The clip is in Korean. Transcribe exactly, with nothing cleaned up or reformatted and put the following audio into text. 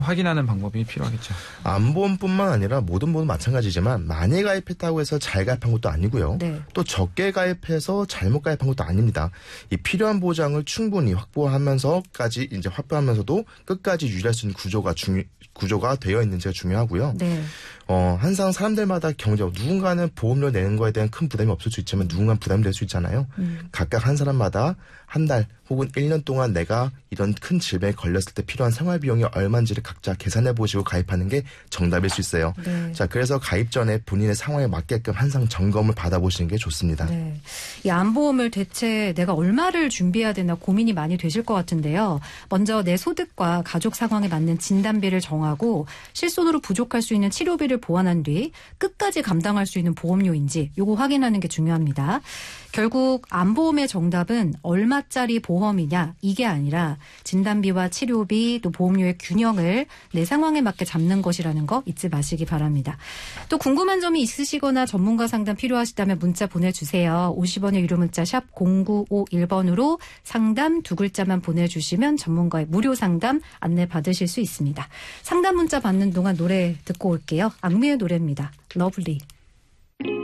확인하는 방법이 필요하겠죠. 안보험뿐만 아니라 모든 보험은 마찬가지지만 많이 가입했다고 해서 잘 가입한 것도 아니고요. 네. 또 적게 가입해서 잘못 가입한 것도 아닙니다. 이 필요한 보장을 충분히 확보하면서까지 이제 확보하면서도 끝까지 유지할 수 있는 구조가 중요 구조가 되어 있는지가 중요하고요. 네. 어, 항상 사람들마다 경제, 누군가는 보험료 내는 거에 대한 큰 부담이 없을 수 있지만 누군가는 부담이 될 수 있잖아요. 음. 각각 한 사람마다 한 달 혹은 일 년 동안 내가 이런 큰 질병에 걸렸을 때 필요한 생활비용이 얼마인지를 각자 계산해 보시고 가입하는 게 정답일 수 있어요. 네. 자, 그래서 가입 전에 본인의 상황에 맞게끔 항상 점검을 받아보시는 게 좋습니다. 네. 이 안보험을 대체 내가 얼마를 준비해야 되나 고민이 많이 되실 것 같은데요. 먼저 내 소득과 가족 상황에 맞는 진단비를 정하고 실손으로 부족할 수 있는 치료비를 보완한 뒤 끝까지 감당할 수 있는 보험료인지 요거 확인하는 게 중요합니다. 결국 안보험의 정답은 얼마짜리 보험이냐 이게 아니라 진단비와 치료비 또 보험료의 균형을 내 상황에 맞게 잡는 것이라는 거 잊지 마시기 바랍니다. 또 궁금한 점이 있으시거나 전문가 상담 필요하시다면 문자 보내주세요. 오십 원의 유료 문자 샵 공구오일 번으로 상담 두 글자만 보내주시면 전문가의 무료 상담 안내 받으실 수 있습니다. 상담 문자 받는 동안 노래 듣고 올게요. 악뮤의 노래입니다. 러블리.